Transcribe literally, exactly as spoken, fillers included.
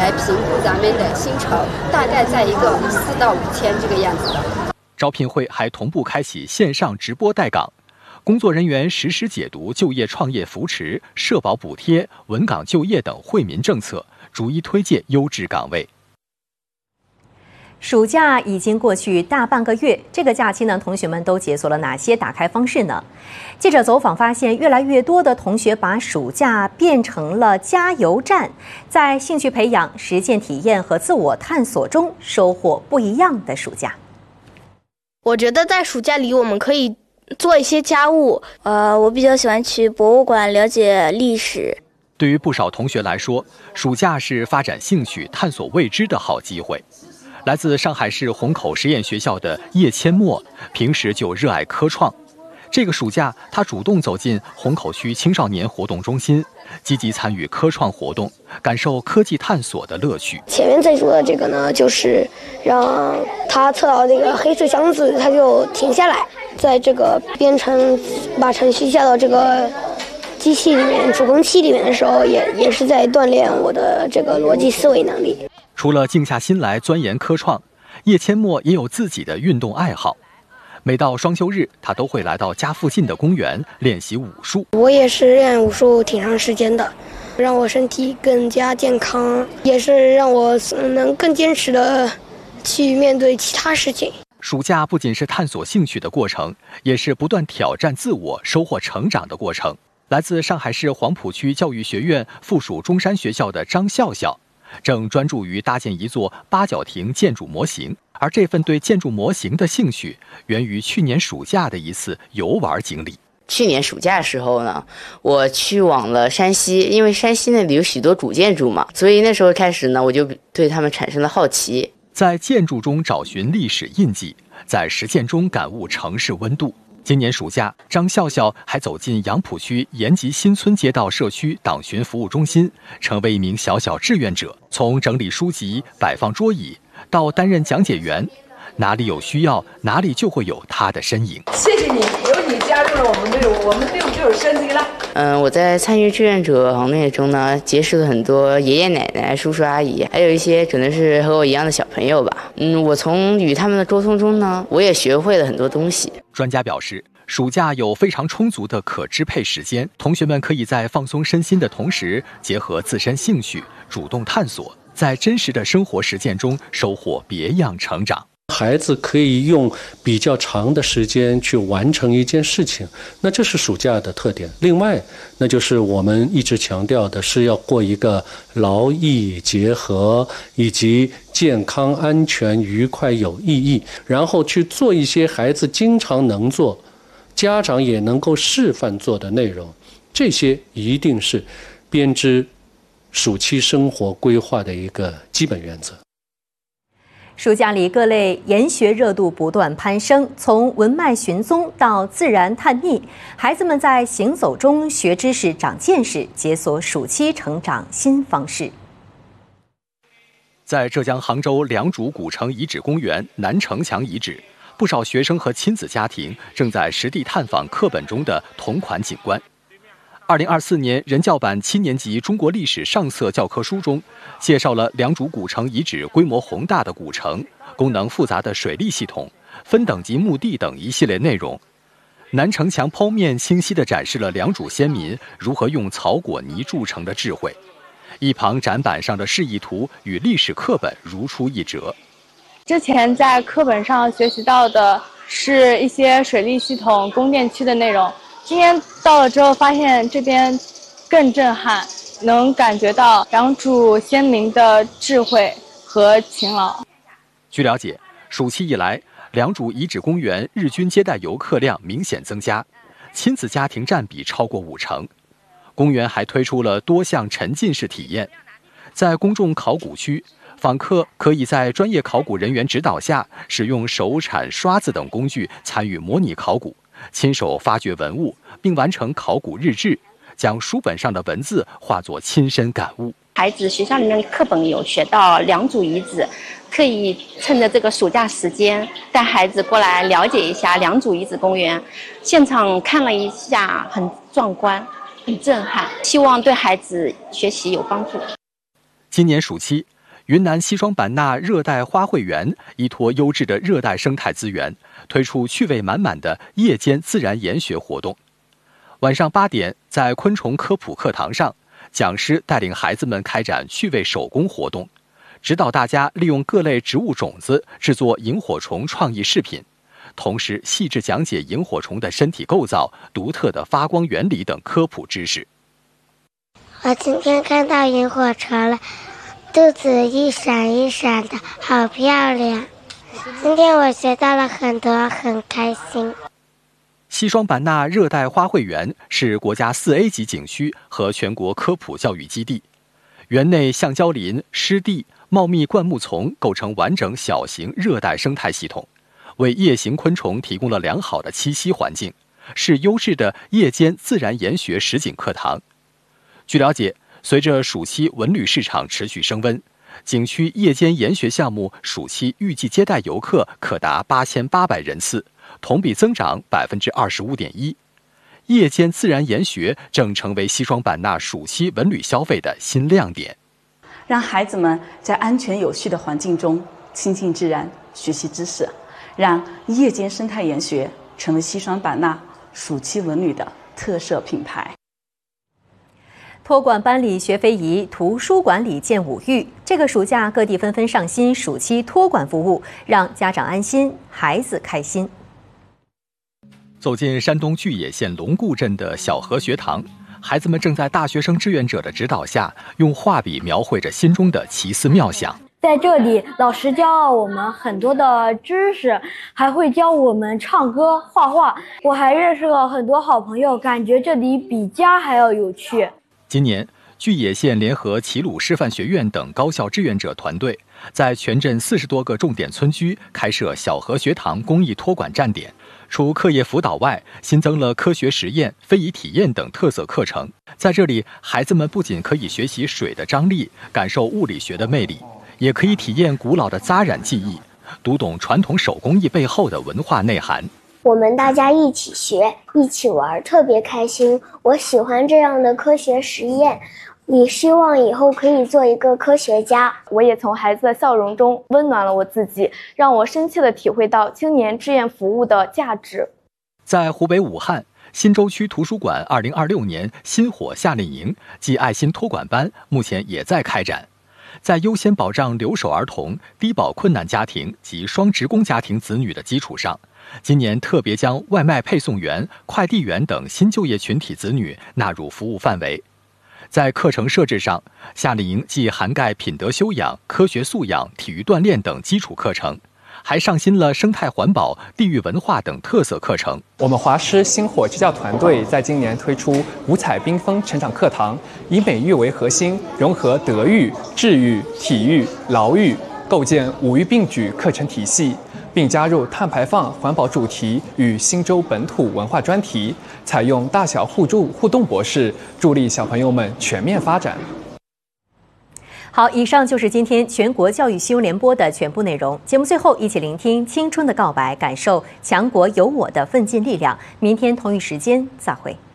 来评估咱们的薪酬，大概在一个四到五千这个样子的。 招聘会还同步开启线上直播待岗，工作人员实时解读就业创业扶持、社保补贴、稳岗就业等惠民政策，逐一推荐优质岗位。 暑假已经过去大半个月，这个假期呢，同学们都解锁了哪些打开方式呢？记者走访发现，越来越多的同学把暑假变成了加油站，在兴趣培养、实践体验和自我探索中收获不一样的暑假。 我觉得在暑假里，我们可以做一些家务。 呃，我比较喜欢去博物馆了解历史。 对于不少同学来说，暑假是发展兴趣、探索未知的好机会。来自上海市虹口实验学校的叶千墨，平时就热爱科创。这个暑假，他主动走进虹口区青少年活动中心，积极参与科创活动，感受科技探索的乐趣。 前面在说的这个呢，就是让他测到这个黑色箱子，他就停下来，在这个编程把程序下到这个机器里面、主攻器里面的时候，也也是在锻炼我的这个逻辑思维能力。 除了静下心来钻研科创，叶千墨也有自己的运动爱好。每到双休日，他都会来到家附近的公园练习武术。 我也是练武术挺长时间的，让我身体更加健康，也是让我能更坚持的去面对其他事情。 暑假不仅是探索兴趣的过程，也是不断挑战自我、收获成长的过程。来自上海市黄浦区教育学院附属中山学校的张笑笑，正专注于搭建一座八角亭建筑模型，而这份对建筑模型的兴趣，源于去年暑假的一次游玩经历。 去年暑假的时候呢，我去往了山西，因为山西那里有许多古建筑嘛，所以那时候开始呢，我就对他们产生了好奇。 在建筑中找寻历史印记，在实践中感悟城市温度。今年暑假，张笑笑还走进杨浦区延吉新村街道社区党巡服务中心，成为一名小小志愿者。从整理书籍、摆放桌椅，到担任讲解员，哪里有需要，哪里就会有他的身影。 谢谢你，有你加入了我们队伍，我们队伍就有生机了。 嗯，我在参与志愿者行列中呢，结识了很多爷爷奶奶、叔叔阿姨，还有一些可能是和我一样的小朋友吧。嗯，我从与他们的沟通中呢，我也学会了很多东西。 专家表示，暑假有非常充足的可支配时间，同学们可以在放松身心的同时，结合自身兴趣，主动探索，在真实的生活实践中收获别样成长。 孩子可以用比较长的时间去完成一件事情，那这是暑假的特点。另外，那就是我们一直强调的是要过一个劳逸结合，以及健康、安全、愉快、有意义，然后去做一些孩子经常能做，家长也能够示范做的内容。这些一定是编织暑期生活规划的一个基本原则。 暑假里各类研学热度不断攀升，从文脉寻踪到自然探秘，孩子们在行走中学知识、长见识，解锁暑期成长新方式。 在浙江杭州良渚古城遗址公园南城墙遗址，不少学生和亲子家庭正在实地探访课本中的同款景观。二零二四年人教版七年级中国历史上册教科书中，介绍了良渚古城遗址规模宏大的古城、功能复杂的水利系统、分等级墓地等一系列内容。南城墙剖面清晰地展示了良渚先民如何用草果泥铸成的智慧，一旁展板上的示意图与历史课本如出一辙。 之前在课本上学习到的是一些水利系统、供电区的内容，今天到了之后发现这边更震撼，能感觉到良渚先民的智慧和勤劳。 据了解，暑期以来，良渚遗址公园日均接待游客量明显增加，亲子家庭占比超过五成。公园还推出了多项沉浸式体验，在公众考古区，访客可以在专业考古人员指导下，使用手铲、刷子等工具参与模拟考古，亲手发掘文物，并完成考古日志，将书本上的文字化作亲身感悟。 孩子学校里面课本有学到良渚遗址，可以趁着这个暑假时间带孩子过来了解一下良渚遗址公园，现场看了一下，很壮观，很震撼，希望对孩子学习有帮助。 今年暑期， 云南西双版纳热带花卉园依托优质的热带生态资源，推出趣味满满的夜间自然研学活动。晚上八点，在昆虫科普课堂上，讲师带领孩子们开展趣味手工活动，指导大家利用各类植物种子制作萤火虫创意饰品，同时细致讲解萤火虫的身体构造、独特的发光原理等科普知识。 我今天看到萤火虫了，肚子一闪一闪的，好漂亮。今天我学到了很多，很开心。 西双版纳热带花卉园是国家四 A 级景区和全国科普教育基地，园内橡胶林、湿地、茂密灌木丛构成完整小型热带生态系统，为夜行昆虫提供了良好的栖息环境，是优质的夜间自然研学实景课堂。据了解，随着暑期文旅市场持续升温，景区夜间研学项目暑期预计接待游客可达八千八百人次，同比增长百分之二十五点一。夜间自然研学正成为西双版纳暑期文旅消费的新亮点， 让孩子们在安全有序的环境中亲近自然、学习知识，让夜间生态研学成为西双版纳暑期文旅的特色品牌。 托管班里学非遗，图书馆里见五育。这个暑假，各地纷纷上新暑期托管服务，让家长安心，孩子开心。 走进山东巨野县龙固镇的小河学堂，孩子们正在大学生志愿者的指导下，用画笔描绘着心中的奇思妙想。 在这里，老师教我们很多的知识，还会教我们唱歌、画画。我还认识了很多好朋友，感觉这里比家还要有趣。 今年，巨野县联合齐鲁师范学院等高校志愿者团队，在全镇四十多个重点村居开设小河学堂公益托管站点。除课业辅导外，新增了科学实验、非遗体验等特色课程。在这里，孩子们不仅可以学习水的张力，感受物理学的魅力，也可以体验古老的扎染技艺，读懂传统手工艺背后的文化内涵。 我们大家一起学，一起玩，特别开心。我喜欢这样的科学实验，也希望以后可以做一个科学家。 我也从孩子的笑容中温暖了我自己，让我深切地体会到青年志愿服务的价值。 在湖北武汉，新洲区图书馆二零二六年薪火夏令营暨爱心托管班目前也在开展。在优先保障留守儿童、低保困难家庭及双职工家庭子女的基础上，今年特别将外卖配送员、快递员等新就业群体子女纳入服务范围。在课程设置上，夏令营既涵盖品德修养、科学素养、体育锻炼等基础课程，还上新了生态环保、地域文化等特色课程。 我们华师星火支教团队在今年推出五彩缤纷成长课堂，以美育为核心，融合德育、智育、体育、劳育，构建五育并举课程体系，并加入碳排放环保主题与新洲本土文化专题，采用大小互助互动模式，助力小朋友们全面发展。 好，以上就是今天全国教育新闻联播的全部内容。节目最后，一起聆听青春的告白，感受强国有我的奋进力量。明天同一时间再会。